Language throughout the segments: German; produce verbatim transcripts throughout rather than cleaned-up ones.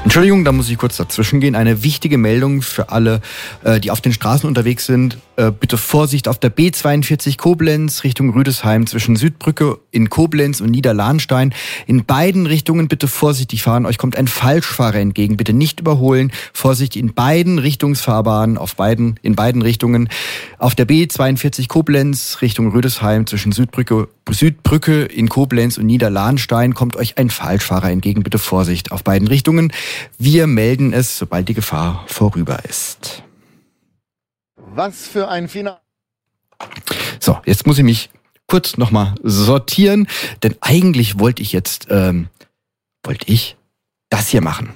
Entschuldigung, da muss ich kurz dazwischen gehen. Eine wichtige Meldung für alle, die auf den Straßen unterwegs sind. Bitte Vorsicht auf der B zweiundvierzig Koblenz Richtung Rüdesheim zwischen Südbrücke in Koblenz und Niederlahnstein. In beiden Richtungen bitte vorsichtig fahren. Euch kommt ein Falschfahrer entgegen. Bitte nicht überholen. Vorsicht in beiden Richtungsfahrbahnen, auf beiden, in beiden Richtungen. Auf der B zweiundvierzig Koblenz Richtung Rüdesheim zwischen Südbrücke, Südbrücke in Koblenz und Niederlahnstein kommt euch ein Falschfahrer entgegen. Bitte Vorsicht auf beiden Richtungen. Wir melden es, sobald die Gefahr vorüber ist. Was für ein Finale. So, jetzt muss ich mich kurz nochmal sortieren, denn eigentlich wollte ich jetzt, ähm, wollte ich das hier machen.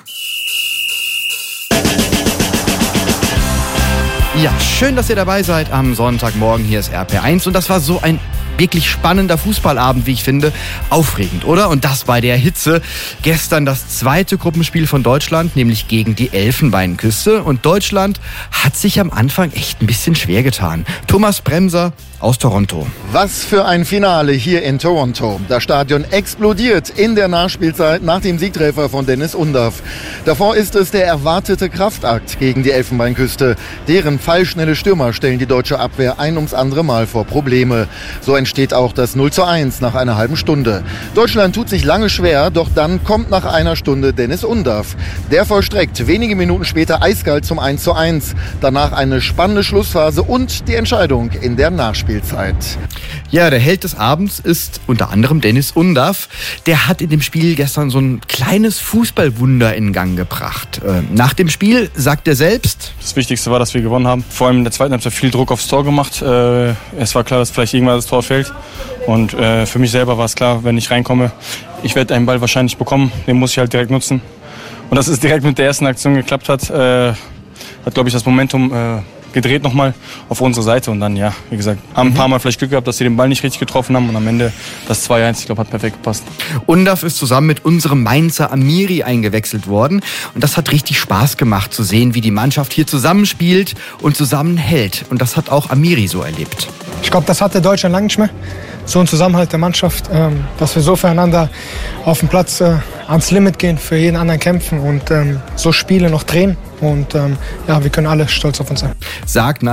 Ja, schön, dass ihr dabei seid am Sonntagmorgen. Hier ist R P eins und das war so ein wirklich spannender Fußballabend, wie ich finde. Aufregend, oder? Und das bei der Hitze. Gestern das zweite Gruppenspiel von Deutschland, nämlich gegen die Elfenbeinküste. Und Deutschland hat sich am Anfang echt ein bisschen schwer getan. Thomas Bremser aus Toronto. Was für ein Finale hier in Toronto. Das Stadion explodiert in der Nachspielzeit nach dem Siegtreffer von Dennis Undaff. Davor ist es der erwartete Kraftakt gegen die Elfenbeinküste. Deren pfeilschnelle Stürmer stellen die deutsche Abwehr ein ums andere Mal vor Probleme. So entsteht auch das null zu eins nach einer halben Stunde. Deutschland tut sich lange schwer, doch dann kommt nach einer Stunde Dennis Undaff. Der vollstreckt wenige Minuten später eiskalt zum eins zu eins. Danach eine spannende Schlussphase und die Entscheidung in der Nachspielzeit. Ja, der Held des Abends ist unter anderem Dennis Undaff. Der hat in dem Spiel gestern so ein kleines Fußballwunder in Gang gebracht. Nach dem Spiel sagt er selbst: Das Wichtigste war, dass wir gewonnen haben. Vor allem in der zweiten Halbzeit viel Druck aufs Tor gemacht. Es war klar, dass vielleicht irgendwann das Tor fällt. Und für mich selber war es klar, wenn ich reinkomme, ich werde einen Ball wahrscheinlich bekommen. Den muss ich halt direkt nutzen. Und dass es direkt mit der ersten Aktion geklappt hat, hat, glaube ich, das Momentum gedreht nochmal auf unsere Seite und dann, ja, wie gesagt, haben ein paar Mal vielleicht Glück gehabt, dass sie den Ball nicht richtig getroffen haben und am Ende das zwei eins, ich glaube, hat perfekt gepasst. Undaff ist zusammen mit unserem Mainzer Amiri eingewechselt worden und das hat richtig Spaß gemacht zu sehen, wie die Mannschaft hier zusammenspielt und zusammenhält und das hat auch Amiri so erlebt. Ich glaube, das hatte Deutschland lange nicht mehr. So ein Zusammenhalt der Mannschaft, ähm, dass wir so füreinander auf dem Platz äh, ans Limit gehen, für jeden anderen kämpfen und ähm, so Spiele noch drehen. Und ähm, ja, wir können alle stolz auf uns sein. Sagt